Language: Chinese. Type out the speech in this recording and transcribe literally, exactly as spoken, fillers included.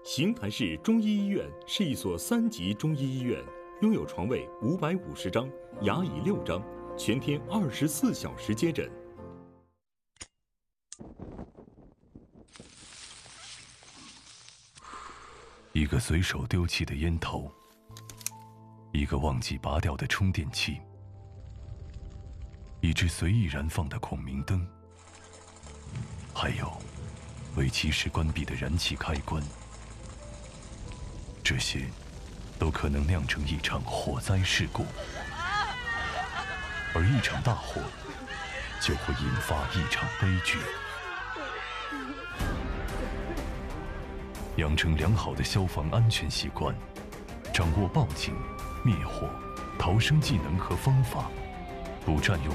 邢台市中医医院是一所三级中医医院，拥有床位五百五十张，牙椅六张，全天二十四小时接诊。 一个随手丢弃的烟头，一个忘记拔掉的充电器，一只随意燃放的孔明灯，还有为及时关闭的燃气开关，这些都可能酿成一场火灾事故，而一场大火就会引发一场悲剧。养成良好的消防安全习惯，掌握报警、灭火、逃生技能和方法，不占用